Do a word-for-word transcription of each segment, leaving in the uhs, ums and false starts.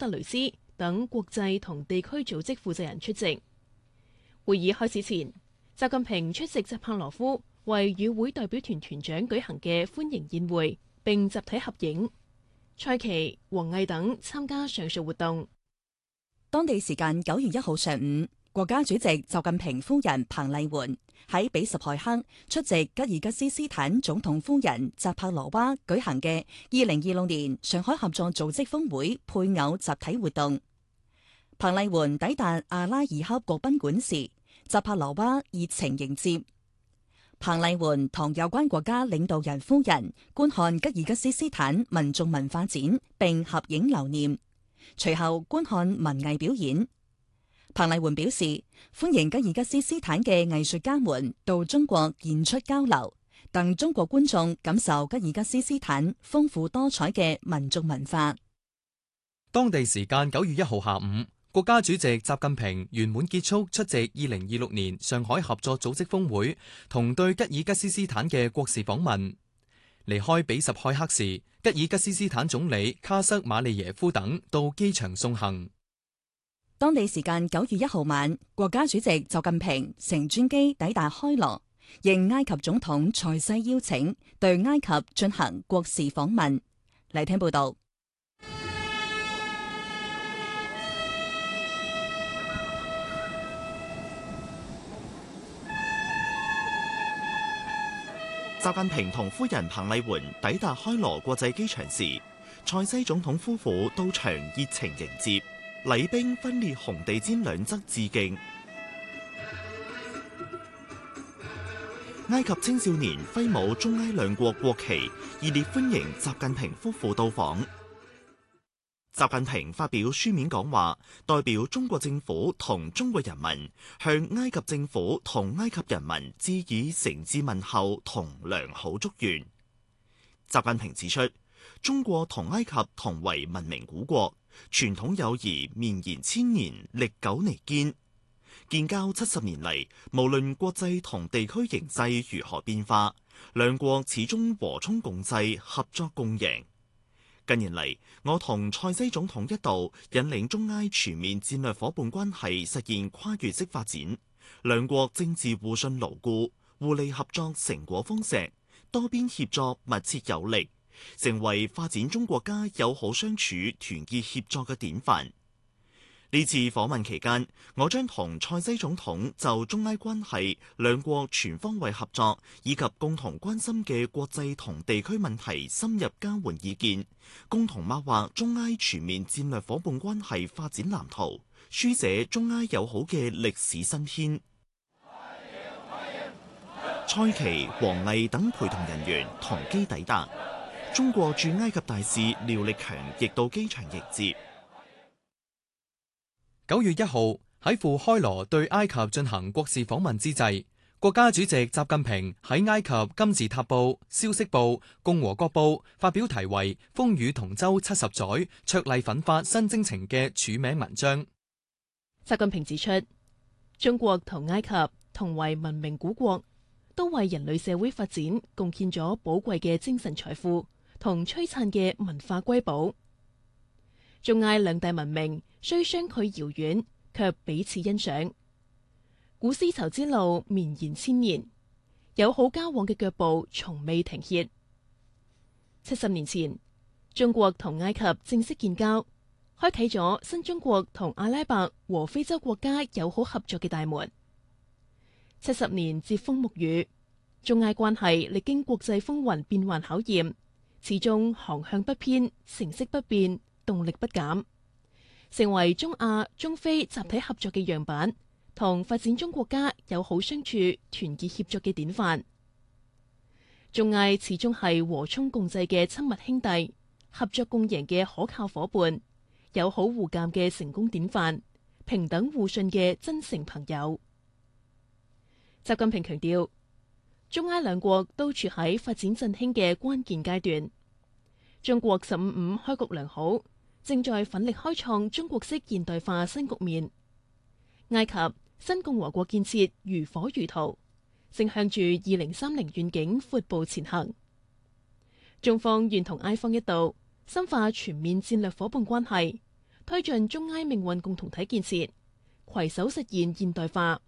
特雷斯等國際同地區組織負責人出席。會議開始前，習近平出席扎帕羅夫為與會代表團團長舉行嘅歡迎宴會，並集體合影。蔡奇、王毅等參加上述活動。 當地時間九月一號上午，國家主席習近平夫人彭麗媛喺比什凱克出席吉爾吉斯斯坦總統夫人扎帕羅娃舉行嘅二零二六年上海合作組織峰會配偶集體活動。彭麗媛抵達阿拉爾克國賓館時，扎帕羅娃熱情迎接。彭麗媛同有關國家領導人夫人觀看吉爾吉斯斯坦民眾文化展，並合影留念。隨後觀看文藝表演。彭麗媛表示，歡迎吉爾吉斯斯坦嘅藝術家們到中國演出交流，等中國觀眾感受吉爾吉斯斯坦豐富多彩嘅民族文化。 當地時間九月一號下午，國家主席習近平圓滿結束出席二零二六年上海合作組織峰會同對吉爾吉斯斯坦嘅國事訪問。離開比什凱克時，吉爾吉斯斯坦總理卡瑟馬利耶夫等到機場送行。 當地時間九月一號晚，國家主席習近平乘專機抵達開羅，應埃及總統塞西邀請，對埃及進行國事訪問。嚟聽報道。 習近平同夫人彭麗媛抵達開羅國際機場時，塞西總統夫婦到場熱情迎接，禮兵分列紅地毯兩側致敬。埃及青少年揮舞中埃兩國國旗，熱烈歡迎習近平夫婦到訪。習近平發表書面講話，代表中國政府同中國人民向埃及政府同埃及人民致以誠摯問候同良好祝願。習近平指出，中國同埃及同為文明古國，傳統友誼綿延千年，歷久彌堅。建交七十年嚟，無論國際同地區形勢如何變化，兩國始終和衷共濟，合作共贏。近年嚟，我同塞西總統一道引領中埃全面戰略夥伴關係實現跨越式發展，兩國政治互信牢固，互利合作成果豐碩，多邊協作密切有力，成為發展中國家友好相處、團結協作嘅典範。呢次訪問期間，我將同塞西總統就中埃關係、兩國全方位合作以及共同關心嘅國際同地區問題深入交換意見，共同擘畫中埃全面戰略夥伴關係發展藍圖，書寫中埃友好嘅歷史新篇。蔡奇、王毅等陪同人員同機抵達，中國駐埃及大使廖力強亦到機場迎接。 九月一號喺赴開羅對埃及進行國事訪問之際，國家主席習近平喺埃及金字塔報、消息報、共和國報發表題為《風雨同舟七十載，卓麗奮發新征程》嘅署名文章。 習近平指出，中國同埃及同為文明古國，都為人類社會發展貢獻咗寶貴嘅精神財富同璀璨嘅文化瑰寶。中埃兩大文明雖相距遙遠，卻彼此欣賞。古絲綢之路綿延千年，友好交往嘅腳步從未停歇。七十年前，中國同埃及正式建交，開啟咗新中國同阿拉伯和非洲國家友好合作嘅大門。七十年櫛風沐雨，中埃關係歷經國際風雲變幻考驗，始終航向不偏，成色不變，動力不減，成為中亞、中非集體合作嘅樣板，同發展中國家友好相處、團結協作嘅典範。中埃始終係和衷共濟嘅親密兄弟，合作共贏嘅可靠夥伴，友好互鑒嘅成功典範，平等互信嘅真誠朋友。習近平強調，中埃兩國都處喺發展振興嘅關鍵階段，中國十五五開局良好，正在奮力開創中國式現代化新局面。埃及新共和國建設如火如荼，正向住二零三零願景闊步前行。中方願同埃方一道深化全面戰略夥伴關係， 推進中埃命運共同體建設，攜手實現現代化。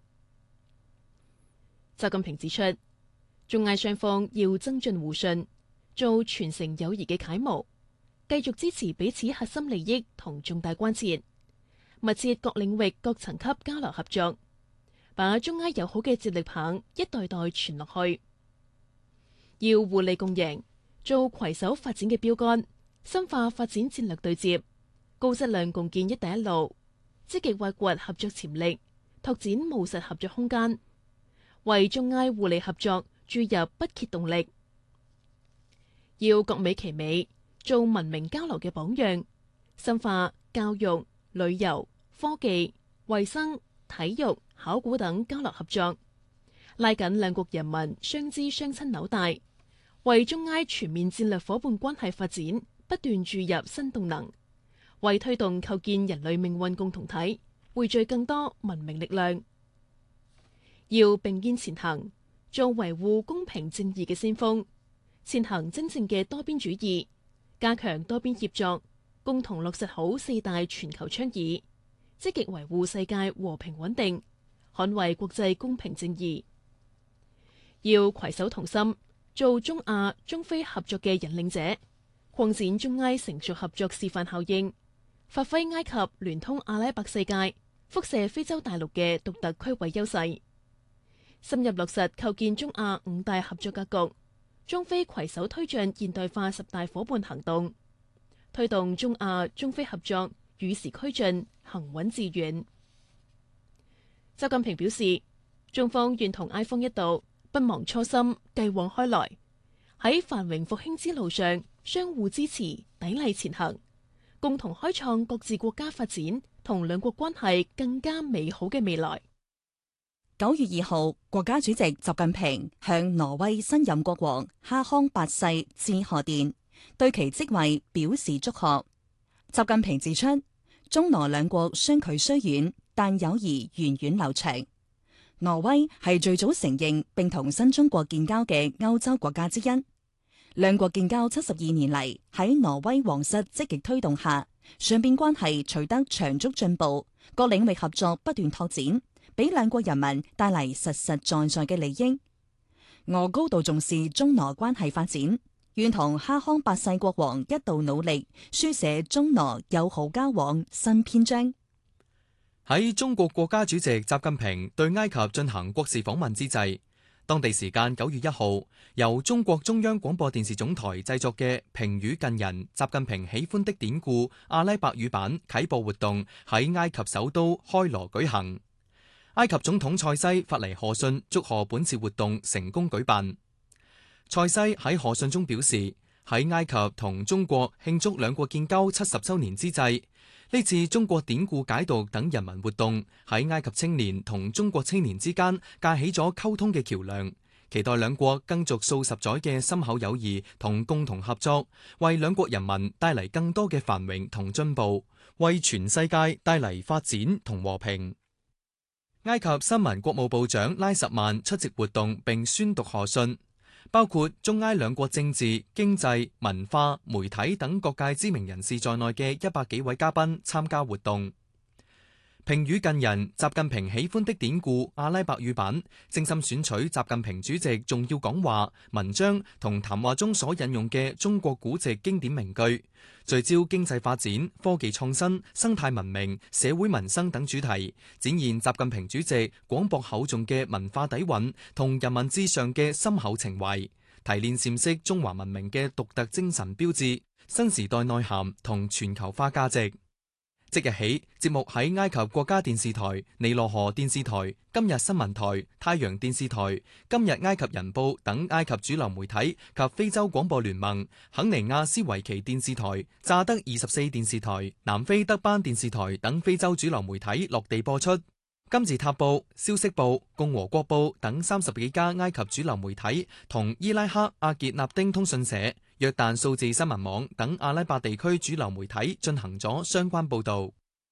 習近平指出，中埃雙方要增進互信，做傳承友誼嘅楷模，繼續支持彼此核心利益同重大關切，密切各領域各層級交流合作，把中埃友好嘅接力棒一代代傳落去。要互利共贏，做攜手發展嘅標杆，深化發展戰略對接，高質量共建一帶一路，積極挖掘合作潛力，拓展務實合作空間，為中埃互利合作注入不竭動力。要各美其美，做文明交流嘅榜樣，深化教育、旅遊、科技、衛生、體育、考古等交流合作，拉緊兩國人民相知相親紐帶，為中埃全面戰略夥伴關係發展不斷注入新動能，為推動構建人類命運共同體匯聚更多文明力量。要並肩前行，做維護公平正義嘅先鋒，前行真正嘅多邊主義，加強多邊協作，共同落實好四大全球倡議，積極維護世界和平穩定，捍衛國際公平正義。要攜手同心，做中亞、中非合作嘅引領者，擴展中埃成熟合作示範效應，發揮埃及聯通阿拉伯世界、輻射非洲大陸嘅獨特區位優勢，深入落實構建中亞五大合作格局，中非攜手推進現代化十大夥伴行動，推動中亞、中非合作與時俱進、行穩致遠。習近平表示，中方願同埃方一道，不忘初心，繼往開來，喺繁榮復興之路上相互支持、砥礪前行，共同開創各自國家發展同兩國關係更加美好嘅未來。 九月二號，國家主席習近平向挪威新任國王哈康八世致賀電，對其職位表示祝賀。習近平指出，中挪兩國相距雖遠，但友誼源遠流長。挪威係最早承認並同新中國建交嘅歐洲國家之一。兩國建交七十二年嚟，喺挪威皇室積極推動下，雙邊關係取得長足進步，各領域合作不斷拓展，俾兩國人民帶嚟實實在在嘅利益。我高度重視中挪關係發展，願同哈康八世國王一道努力，書寫中挪友好交往新篇章。 喺中國國家主席習近平對埃及進行國事訪問之際，當地時間九月一號，由中國中央廣播電視總台製作嘅評語近人習近平喜歡的典故阿拉伯語版啟播活動喺埃及首都開羅舉行。埃及總統塞西發嚟賀信，祝賀本次活動成功舉辦。塞西喺賀信中表示，喺埃及同中國慶祝兩國建交七十周年之際，呢次中國典故解讀等人民活動喺埃及青年同中國青年之間架起咗溝通嘅橋樑，期待兩國更續數十載嘅深厚友誼同共同合作，為兩國人民帶嚟更多嘅繁榮同進步，為全世界帶嚟發展同和平。埃及新聞國務部長拉什曼出席活動並宣讀賀信，包括中埃兩國政治、經濟、文化、媒體等各界知名人士在內嘅一百幾位嘉賓參加活動。評語近人習近平喜歡的典故阿拉伯語版，精心選取習近平主席重要講話、文章同談話中所引用嘅中國古籍經典名句，聚焦經濟發展、科技創新、生態文明、社會民生等主題，展現習近平主席廣博厚重嘅文化底蘊同人民至上嘅深厚情懷，提煉闡釋中華文明嘅獨特精神標誌、新時代內涵同全球化價值。即日起，節目喺埃及國家電視台、尼羅河電視台、今日新聞台、太陽電視台、今日埃及人報等埃及主流媒體及非洲廣播聯盟、肯尼亞斯維奇電視台、乍得二十四電視台、南非德班電視台等非洲主流媒體落地播出。金字塔報、消息報、共和國報等三十幾家埃及主流媒體同伊拉克阿傑納丁通訊社、約旦數字新聞網等阿拉伯地區主流媒體進行咗相關報導。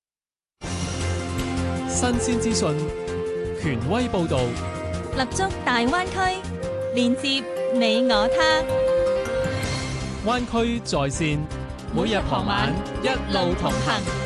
新鮮資訊，權威報導， 立足大灣區，連接你我他。 灣區在線，每日傍晚一路同行。